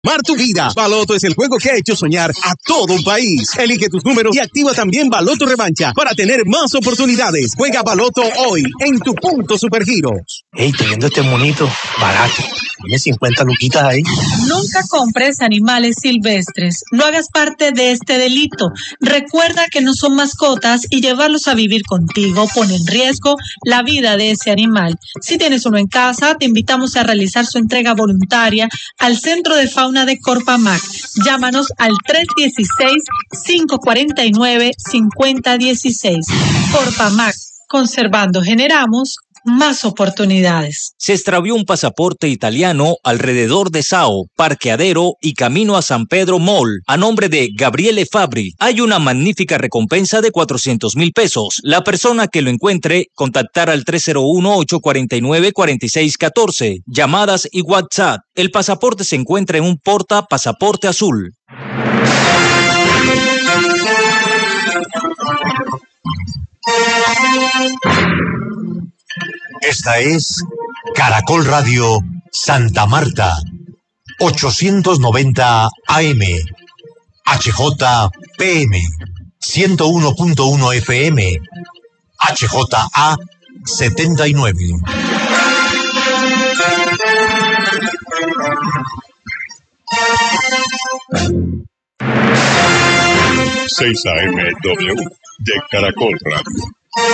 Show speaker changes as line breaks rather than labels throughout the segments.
Mar tu vida. Baloto es el juego que ha hecho soñar a todo un país. Elige tus números y activa también Baloto Revancha para tener más oportunidades. Juega Baloto hoy en tu punto Supergiros.
Hey, te vendo este monito barato. Tiene 50 luquitas ahí.
Nunca compres animales silvestres. No hagas parte de este delito. Recuerda que no son mascotas y llevarlos a vivir contigo pone en riesgo la vida de ese animal. Si tienes uno en casa, te invitamos a realizar su entrega voluntaria al Centro de Fauna de Corpamac. Llámanos al 316-549-5016. Corpamac, conservando generamos más oportunidades.
Se extravió un pasaporte italiano alrededor de Sao, Parqueadero y camino a San Pedro Mall, a nombre de Gabriele Fabri. Hay una magnífica recompensa de 400,000 pesos. La persona que lo encuentre, contactar al 301-849-4614. Llamadas y WhatsApp. El pasaporte se encuentra en un porta pasaporte azul.
Esta es Caracol Radio Santa Marta, 890 AM, HJPM, 101.1 FM, HJA 79.
Seis AMW de Caracol Radio.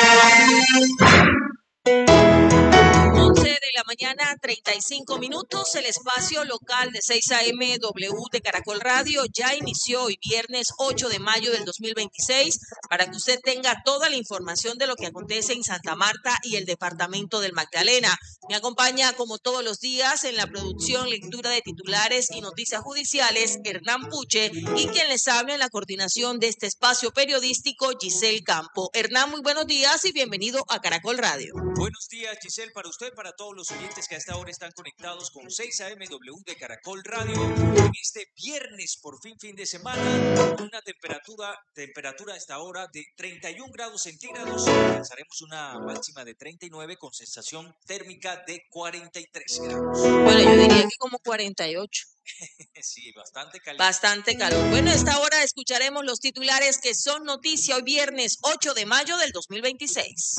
11 de la mañana, 35 minutos. El espacio local de 6 AMW de Caracol Radio ya inició hoy viernes 8 de mayo del 2026 para que usted tenga toda la información de lo que acontece en Santa Marta y el departamento del Magdalena. Me acompaña como todos los días en la producción, lectura de titulares y noticias judiciales Hernán Puche y quien les habla en la coordinación de este espacio periodístico Giselle Campo. Hernán, muy buenos días y bienvenido a Caracol Radio.
Buenos días, Giselle, para usted, para todos los oyentes que a esta hora están conectados con 6 AMW de Caracol Radio. En este viernes, por fin de semana, una temperatura a esta hora de 31 grados centígrados. Alcanzaremos una máxima de 39 con sensación térmica de 43 grados.
Bueno, yo diría que como 48.
Sí, bastante caliente.
Bastante calor. Bueno, a esta hora escucharemos los titulares que son noticia hoy viernes 8 de mayo del 2026.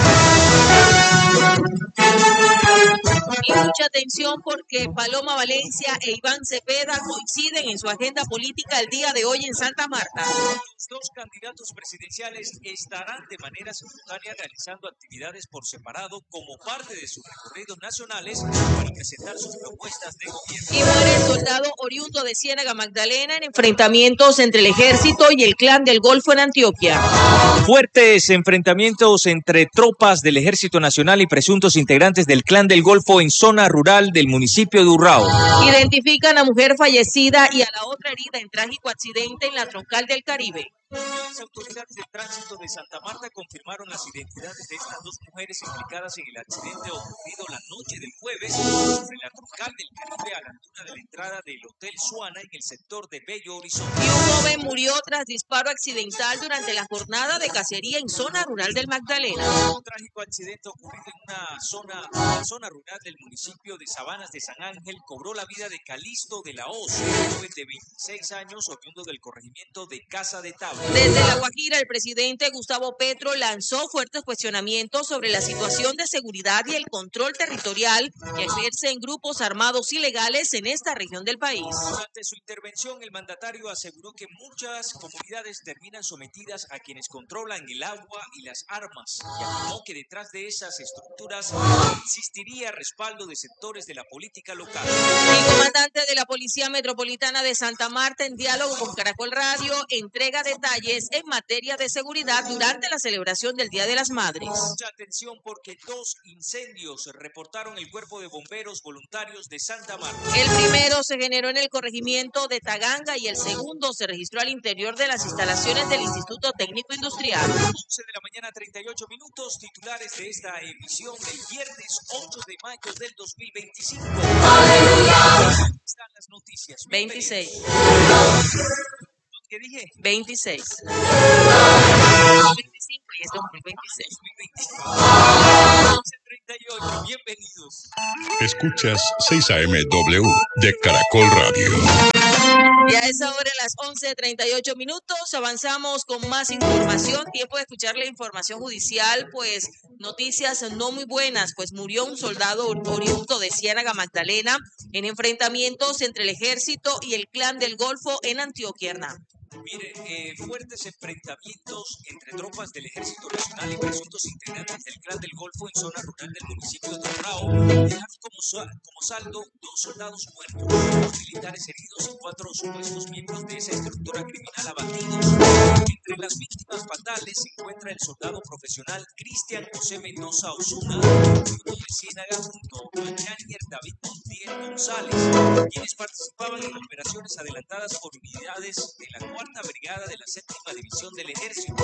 Y mucha atención porque Paloma Valencia e Iván Cepeda coinciden en su agenda política el día de hoy en Santa Marta.
Los dos candidatos presidenciales estarán de manera simultánea realizando actividades por separado como parte de sus recorridos nacionales para presentar sus propuestas de gobierno.
Y muere el soldado oriundo de Ciénaga Magdalena en enfrentamientos entre el ejército y el clan del Golfo en Antioquia.
Fuertes enfrentamientos entre tropas del Ejército Nacional y presuntos integrantes del clan del Golfo en zona rural del municipio de Urrao.
Identifican a mujer fallecida y a la otra herida en trágico accidente en la troncal del Caribe.
Las autoridades de tránsito de Santa Marta confirmaron las identidades de estas dos mujeres implicadas en el accidente ocurrido la noche del jueves sobre la troncal del Caribe a la altura de la entrada del Hotel Suana en el sector de Bello Horizonte.
Y un joven murió tras disparo accidental durante la jornada de cacería en zona rural del Magdalena.
Un trágico accidente ocurrido en una zona rural del municipio de Sabanas de San Ángel cobró la vida de Calisto de la Hoz, un joven de 26 años oriundo del corregimiento de Casa de Tabla.
Desde La Guajira, el presidente Gustavo Petro lanzó fuertes cuestionamientos sobre la situación de seguridad y el control territorial que ejercen grupos armados ilegales en esta región del país.
Durante su intervención, el mandatario aseguró que muchas comunidades terminan sometidas a quienes controlan el agua y las armas y afirmó que detrás de esas estructuras existiría respaldo de sectores de la política local.
El comandante de la Policía Metropolitana de Santa Marta, en diálogo con Caracol Radio, entrega detalles en materia de seguridad durante la celebración del Día de las Madres.
Mucha atención porque 2 incendios reportaron el Cuerpo de Bomberos Voluntarios de Santa Marta.
El primero se generó en el corregimiento de Taganga y el segundo se registró al interior de las instalaciones del Instituto Técnico Industrial.
11 de la mañana, 38 minutos, titulares de esta emisión del viernes 8 de mayo del 2025. ¡Aleluya! Están las noticias.
26. ¿Qué dije? 26. 25 y es 2026.
11:38, bienvenidos.
Escuchas 6 AM de Caracol Radio.
Ya es ahora las 11:38 minutos. Avanzamos con más información. Tiempo de escuchar la información judicial, pues noticias no muy buenas, pues murió un soldado oriundo de Ciénaga Magdalena en enfrentamientos entre el ejército y el Clan del Golfo en Antioquia, Hernán.
Miren, fuertes enfrentamientos entre tropas del Ejército Nacional y presuntos integrantes del Clan del Golfo en zona rural del municipio de Torrao dejaron como saldo 2 soldados muertos, 2 militares heridos y 4 supuestos miembros de esa estructura criminal abatidos. Entre las víctimas fatales se encuentra el soldado profesional Cristian José Mendoza Osuna, oriundo de Ciénaga, junto a Janier David Montiel González, quienes participaban en operaciones adelantadas por unidades de la Cuarta Brigada de la Séptima División del Ejército.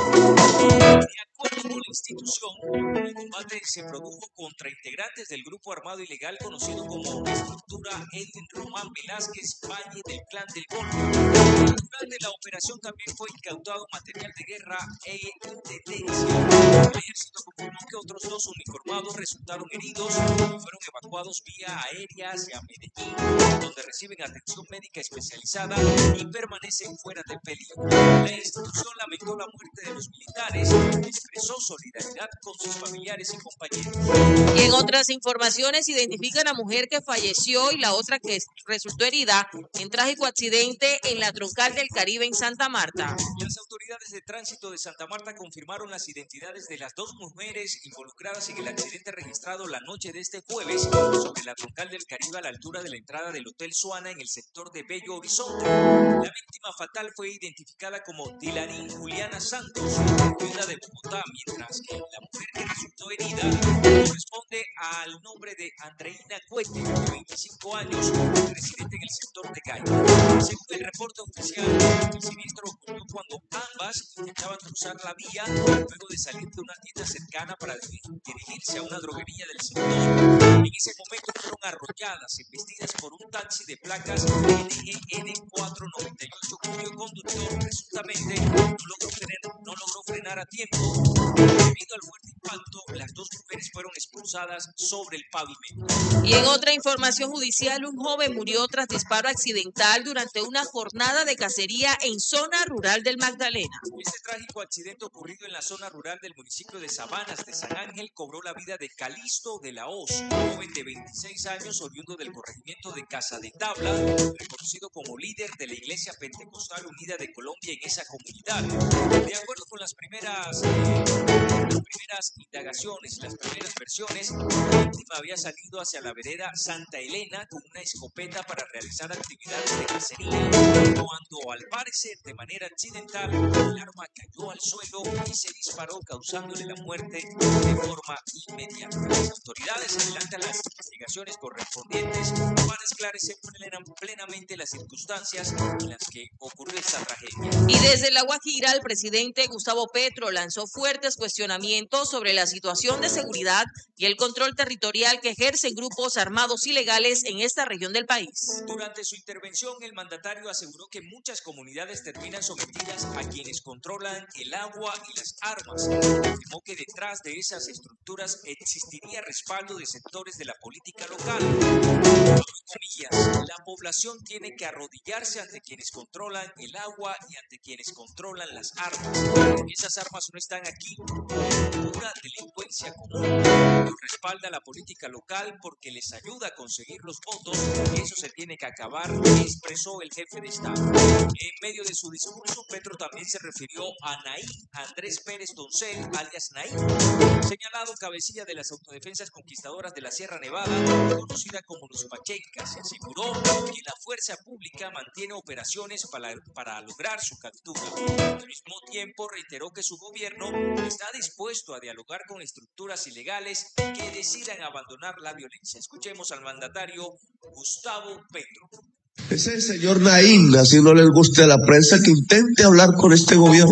De acuerdo con la institución, el combate se produjo contra integrantes del grupo armado ilegal conocido como Estructura Edwin Román Velázquez Valle del Clan del Golfo. Durante la operación también fue incautado material de guerra e intendencia. El ejército confirmó que otros 2 uniformados resultaron heridos y fueron evacuados vía aérea hacia Medellín, donde reciben atención médica especializada y permanecen fuera de peligro. La institución lamentó la muerte de los militares y expresó solidaridad con sus familiares y compañeros.
Y en otras informaciones identifican a mujer que falleció y la otra que resultó herida en trágico accidente en la troncal del Caribe en Santa Marta.
Las autoridades de tránsito de Santa Marta confirmaron las identidades de las 2 mujeres involucradas en el accidente registrado la noche de este jueves sobre la troncal del Caribe a la altura de la entrada del Hotel Suana en el sector de Bello Horizonte. La víctima fatal fue identificada como Dilarín Juliana Santos, oriunda de Bogotá, mientras que la mujer que resultó herida corresponde al nombre de Andreina Cuete, de 25 años, residente en el sector de Gaia. Según el reporte oficial, el siniestro ocurrió cuando ambas intentaban cruzar la vía luego de salir de una tienda cercana para dirigirse a una droguería del sector. En ese momento fueron arrolladas, embestidas por un taxi de placas NGN 498, cuyo conductor presuntamente no logró frenar a tiempo. Debido al fuerte impacto, las 2 mujeres fueron expulsadas sobre el pavimento.
Y en otra información judicial, un joven murió tras disparo accidental durante una jornada de cacería en zona rural del Magdalena.
Este trágico accidente ocurrido en la zona rural del municipio de Sabanas de San Ángel cobró la vida de Calisto de la Hoz, un joven de 26 años oriundo del corregimiento de Casa de Tabla, reconocido como líder de la Iglesia Pentecostal Unida de Colombia en esa comunidad. De acuerdo con las primeras indagaciones, las primeras versiones, la víctima había salido hacia la vereda Santa Elena con una escopeta para realizar actividades de cacería, cuando al parecer de manera accidental el arma cayó al suelo y se disparó, causándole la muerte de forma inmediata. Las autoridades adelantan las investigaciones correspondientes para esclarecer plenamente las circunstancias en las que ocurrió esta tragedia.
Y desde La Guajira, el presidente Gustavo Petro lanzó fuertes cuestionamientos sobre la situación de seguridad y el control territorial que ejercen grupos armados ilegales en esta región del país.
Durante su intervención, el mandatario aseguró que muchas comunidades terminan sometidas a quienes controlan el agua y las armas. Afirmó que detrás de esas estructuras existiría respaldo de sectores de la política local. Comillas, la población tiene que arrodillarse ante quienes controlan el agua y ante quienes controlan las armas. Esas armas no están aquí por pura delincuencia común. Los respalda la política local porque les ayuda a conseguir los votos y eso se tiene que acabar, expresó el jefe de Estado. En medio de su discurso, Petro también se refirió a Naín Andrés Pérez Doncel, alias Naín, señalado cabecilla de las autodefensas conquistadoras de la Sierra Nevada, conocida como los Pachecas. Se aseguró que la fuerza pública mantiene operaciones para lograr su captura. Al mismo tiempo, reiteró que su gobierno está dispuesto a dialogar con estructuras ilegales que decidan abandonar la violencia. Escuchemos al mandatario Gustavo Petro.
Ese señor Naín, así no les guste a la prensa, que intente hablar con este gobierno.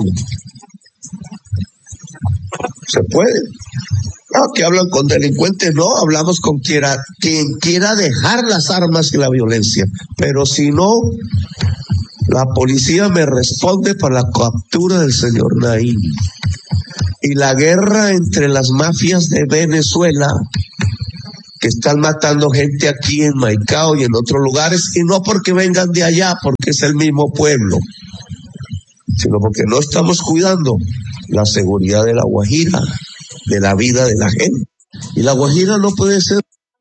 Se puede. No, que hablan con delincuentes, no, hablamos con quien quiera dejar las armas y la violencia. Pero si no, La policía me responde para la captura del señor Naín. Y la guerra entre las mafias de Venezuela, que están matando gente aquí en Maicao y en otros lugares, y no porque vengan de allá, porque es el mismo pueblo, sino porque no estamos cuidando la seguridad de la Guajira, de la vida de la gente. Y la Guajira no puede ser.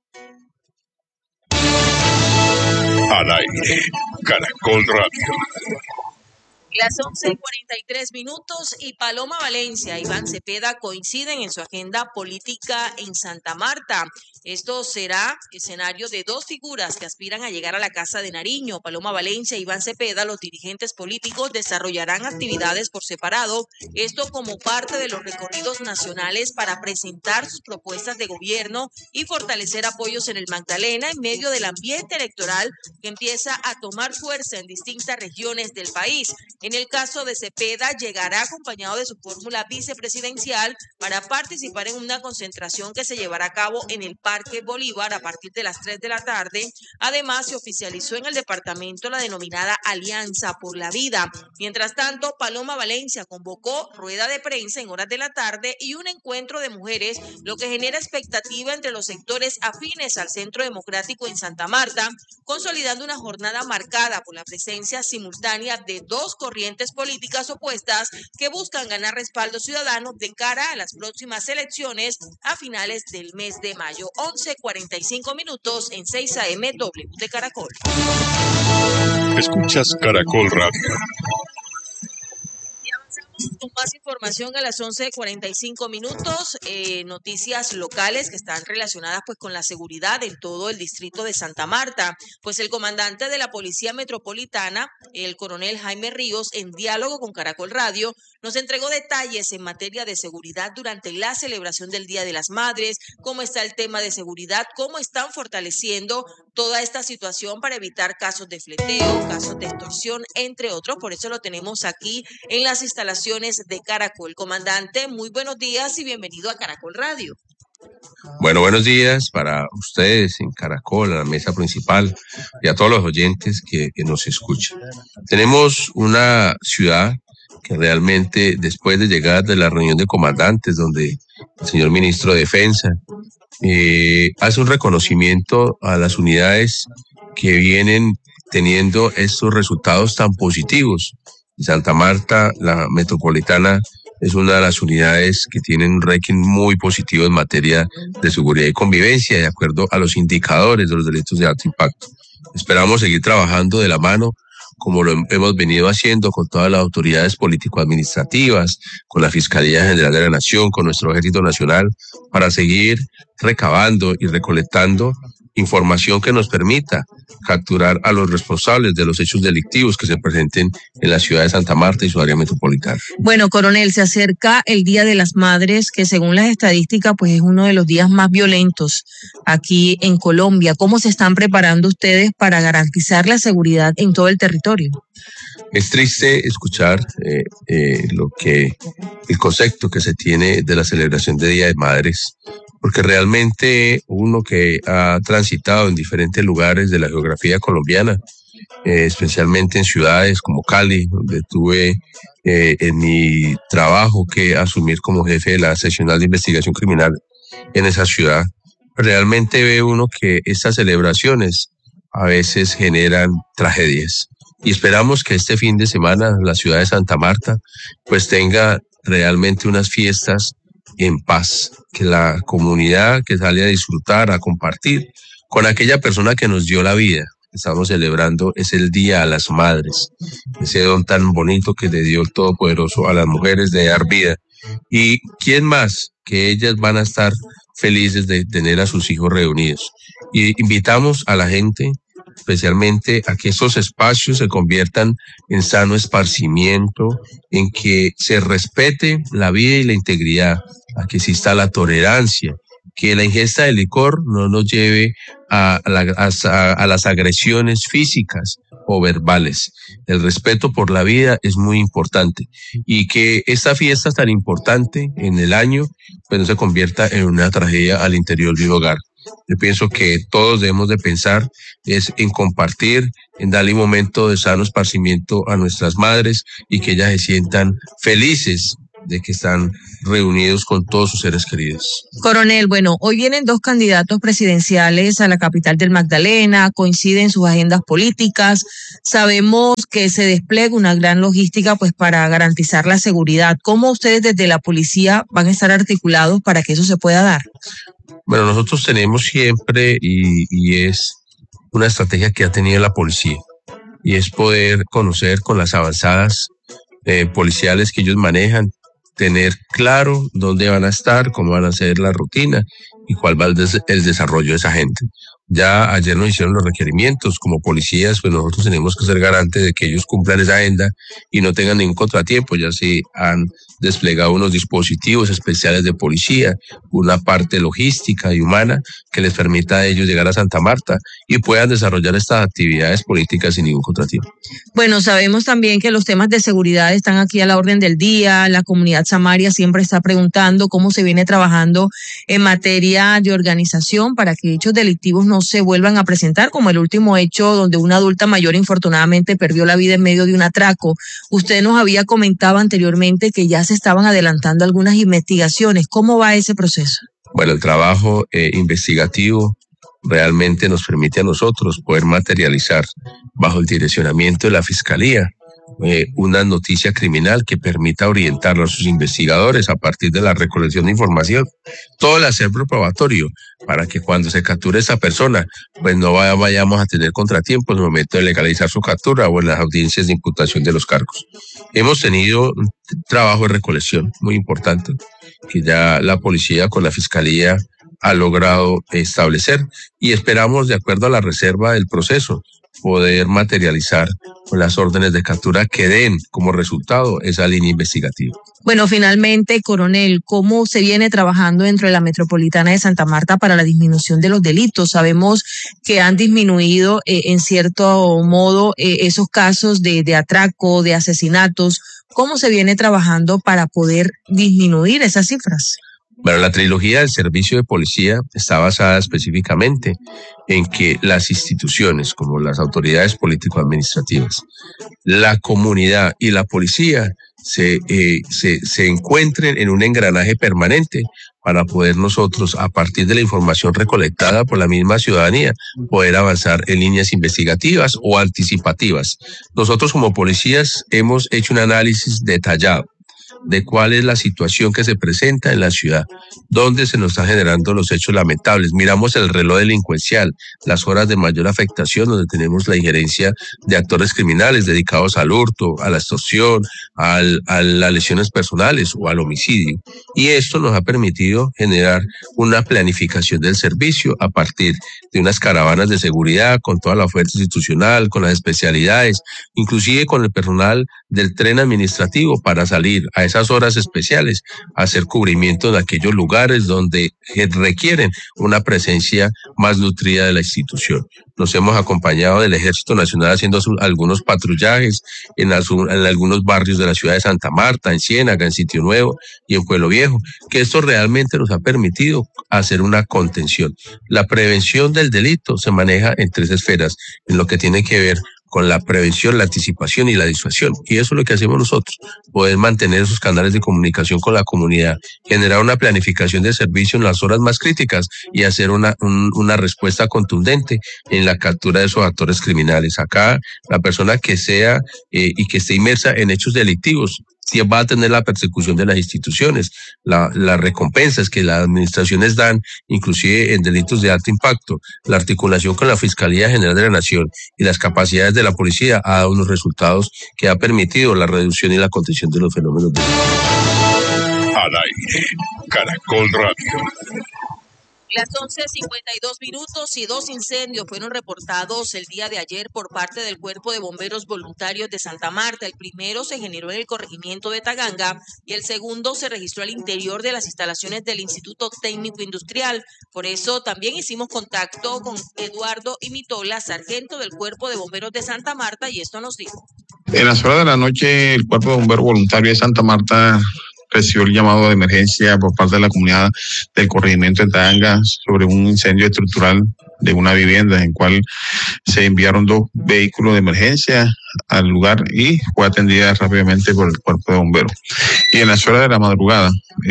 Al aire, Caracol Radio.
Las 11:43 y Paloma Valencia y Iván Cepeda coinciden en su agenda política en Santa Marta. Esto será escenario de dos figuras que aspiran a llegar a la Casa de Nariño. Paloma Valencia y Iván Cepeda, los dirigentes políticos, desarrollarán actividades por separado. Esto como parte de los recorridos nacionales para presentar sus propuestas de gobierno y fortalecer apoyos en el Magdalena en medio del ambiente electoral que empieza a tomar fuerza en distintas regiones del país. En el caso de Cepeda, llegará acompañado de su fórmula vicepresidencial para participar en una concentración que se llevará a cabo en el Parque Bolívar a partir de las 3 de la tarde. Además, se oficializó en el departamento la denominada Alianza por la Vida. Mientras tanto, Paloma Valencia convocó rueda de prensa en horas de la tarde y un encuentro de mujeres, lo que genera expectativa entre los sectores afines al Centro Democrático en Santa Marta, consolidando una jornada marcada por la presencia simultánea de dos corrientes políticas opuestas que buscan ganar respaldo ciudadano de cara a las próximas elecciones a finales del mes de mayo. 11:45 en 6 AM W de Caracol.
Escuchas Caracol Radio.
Con más información a las 11:45, noticias locales que están relacionadas pues con la seguridad en todo el distrito de Santa Marta. Pues el comandante de la Policía Metropolitana, el coronel Jaime Ríos, en diálogo con Caracol Radio, nos entregó detalles en materia de seguridad durante la celebración del Día de las Madres, cómo está el tema de seguridad, cómo están fortaleciendo toda esta situación para evitar casos de fleteo, casos de extorsión, entre otros. Por eso lo tenemos aquí en las instalaciones de Caracol. Comandante, muy buenos días y bienvenido a Caracol Radio.
Bueno, buenos días para ustedes en Caracol, a la mesa principal y a todos los oyentes que nos escuchan. Tenemos una ciudad que realmente, después de llegar de la reunión de comandantes, donde el señor ministro de Defensa hace un reconocimiento a las unidades que vienen teniendo estos resultados tan positivos. Santa Marta, la metropolitana, es una de las unidades que tienen un ranking muy positivo en materia de seguridad y convivencia, de acuerdo a los indicadores de los delitos de alto impacto. Esperamos seguir trabajando de la mano, como lo hemos venido haciendo con todas las autoridades político-administrativas, con la Fiscalía General de la Nación, con nuestro Ejército Nacional, para seguir recabando y recolectando información que nos permita capturar a los responsables de los hechos delictivos que se presenten en la ciudad de Santa Marta y su área metropolitana.
Bueno, coronel, se acerca el Día de las Madres, que según las estadísticas, pues es uno de los días más violentos aquí en Colombia. ¿Cómo se están preparando ustedes para garantizar la seguridad en todo el territorio?
Es triste escuchar el concepto que se tiene de la celebración de Día de Madres, porque realmente uno que ha transitado en diferentes lugares de la geografía colombiana, especialmente en ciudades como Cali, donde tuve en mi trabajo que asumir como jefe de la seccional de investigación criminal en esa ciudad, realmente ve uno que estas celebraciones a veces generan tragedias. Y esperamos que este fin de semana la ciudad de Santa Marta pues tenga realmente unas fiestas en paz, que la comunidad que sale a disfrutar, a compartir con aquella persona que nos dio la vida. Estamos celebrando es el Día a las Madres, ese don tan bonito que le dio el Todopoderoso a las mujeres de dar vida. Y quién más que ellas van a estar felices de tener a sus hijos reunidos. Y invitamos a la gente especialmente a que estos espacios se conviertan en sano esparcimiento, en que se respete la vida y la integridad, a que exista la tolerancia, que la ingesta de licor no nos lleve a las agresiones físicas o verbales. El respeto por la vida es muy importante y que esta fiesta tan importante en el año pues no se convierta en una tragedia al interior de un hogar. Yo pienso que todos debemos de pensar es en compartir, en darle un momento de sano esparcimiento a nuestras madres y que ellas se sientan felices de que están reunidos con todos sus seres queridos.
Coronel, bueno, hoy vienen 2 candidatos presidenciales a la capital del Magdalena, coinciden sus agendas políticas, sabemos que se despliega una gran logística pues para garantizar la seguridad. ¿Cómo ustedes desde la policía van a estar articulados para que eso se pueda dar?
Bueno, nosotros tenemos siempre y es una estrategia que ha tenido la policía y es poder conocer con las avanzadas policiales que ellos manejan, tener claro dónde van a estar, cómo van a ser la rutina y cuál va el desarrollo de esa gente. Ya ayer nos hicieron los requerimientos como policías, pues nosotros tenemos que ser garantes de que ellos cumplan esa agenda y no tengan ningún contratiempo. Ya se han desplegado unos dispositivos especiales de policía, una parte logística y humana que les permita a ellos llegar a Santa Marta y puedan desarrollar estas actividades políticas sin ningún contratiempo.
Bueno, sabemos también que los temas de seguridad están aquí a la orden del día. La comunidad samaria siempre está preguntando cómo se viene trabajando en materia de organización para que hechos delictivos no se vuelvan a presentar, como el último hecho donde una adulta mayor infortunadamente perdió la vida en medio de un atraco. Usted nos había comentado anteriormente que ya se estaban adelantando algunas investigaciones. ¿Cómo va ese proceso?
Bueno, el trabajo investigativo realmente nos permite a nosotros poder materializar bajo el direccionamiento de la Fiscalía una noticia criminal que permita orientar a sus investigadores a partir de la recolección de información, todo el acervo probatorio, para que cuando se capture esa persona, pues no vayamos a tener contratiempos en el momento de legalizar su captura o en las audiencias de imputación de los cargos. Hemos tenido un trabajo de recolección muy importante, que ya la policía con la Fiscalía ha logrado establecer y esperamos, de acuerdo a la reserva del proceso, poder materializar con las órdenes de captura que den como resultado esa línea investigativa.
Bueno, finalmente, coronel, ¿cómo se viene trabajando dentro de la metropolitana de Santa Marta para la disminución de los delitos? Sabemos que han disminuido en cierto modo esos casos de atraco, de asesinatos. ¿Cómo se viene trabajando para poder disminuir esas cifras?
Bueno, la trilogía del servicio de policía está basada específicamente en que las instituciones, como las autoridades político-administrativas, la comunidad y la policía se encuentren en un engranaje permanente para poder nosotros, a partir de la información recolectada por la misma ciudadanía, poder avanzar en líneas investigativas o anticipativas. Nosotros como policías hemos hecho un análisis detallado de cuál es la situación que se presenta en la ciudad, dónde se nos están generando los hechos lamentables. Miramos el reloj delincuencial, las horas de mayor afectación, donde tenemos la injerencia de actores criminales dedicados al hurto, a la extorsión, a las lesiones personales o al homicidio. Y esto nos ha permitido generar una planificación del servicio a partir de unas caravanas de seguridad con toda la oferta institucional, con las especialidades, inclusive con el personal del tren administrativo para salir a esas horas especiales, a hacer cubrimiento de aquellos lugares donde requieren una presencia más nutrida de la institución. Nos hemos acompañado del Ejército Nacional haciendo algunos patrullajes en algunos barrios de la ciudad de Santa Marta, en Ciénaga, en Sitio Nuevo y en Pueblo Viejo, que esto realmente nos ha permitido hacer una contención. La prevención del delito se maneja en 3 esferas, en lo que tiene que ver con la prevención, la anticipación y la disuasión. Y eso es lo que hacemos nosotros, poder mantener esos canales de comunicación con la comunidad, generar una planificación de servicio en las horas más críticas y hacer una respuesta contundente en la captura de esos actores criminales. Acá, la persona que sea y que esté inmersa en hechos delictivos, sí va a tener la persecución de las instituciones, las recompensas que las administraciones dan, inclusive en delitos de alto impacto, la articulación con la Fiscalía General de la Nación y las capacidades de la policía ha dado unos resultados que ha permitido la reducción y la contención de los fenómenos.
Al aire, Caracol Radio.
Las 11:52 y 2 incendios fueron reportados el día de ayer por parte del Cuerpo de Bomberos Voluntarios de Santa Marta. El primero se generó en el corregimiento de Taganga y el segundo se registró al interior de las instalaciones del Instituto Técnico Industrial. Por eso también hicimos contacto con Eduardo Imitola, sargento del Cuerpo de Bomberos de Santa Marta, y esto nos dijo.
En las horas de la noche, el Cuerpo de Bomberos Voluntarios de Santa Marta recibió el llamado de emergencia por parte de la comunidad del corregimiento de Taganga sobre un incendio estructural de una vivienda en cual se enviaron 2 vehículos de emergencia al lugar y fue atendida rápidamente por el cuerpo de bomberos. Y en las horas de la madrugada,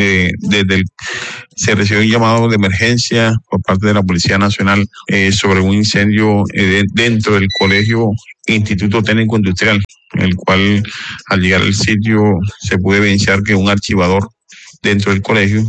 se recibió un llamado de emergencia por parte de la Policía Nacional sobre un incendio dentro del colegio Instituto Técnico Industrial, el cual al llegar al sitio se pudo evidenciar que un archivador dentro del colegio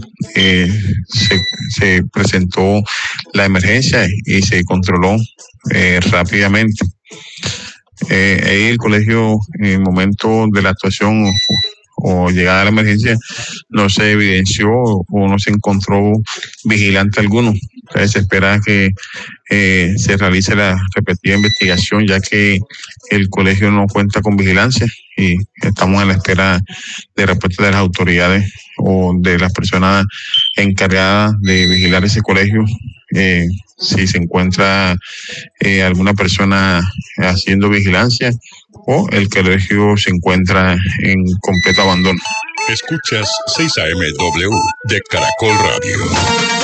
se presentó la emergencia y se controló rápidamente. Ahí el colegio, en el momento de la actuación o llegada a la emergencia, no se evidenció o no se encontró vigilante alguno. Entonces se espera que se realice la respectiva investigación, ya que el colegio no cuenta con vigilancia y estamos en la espera de respuesta de las autoridades o de las personas encargadas de vigilar ese colegio. Si se encuentra alguna persona haciendo vigilancia o el colegio se encuentra en completo abandono.
Escuchas 6 AM W de Caracol Radio.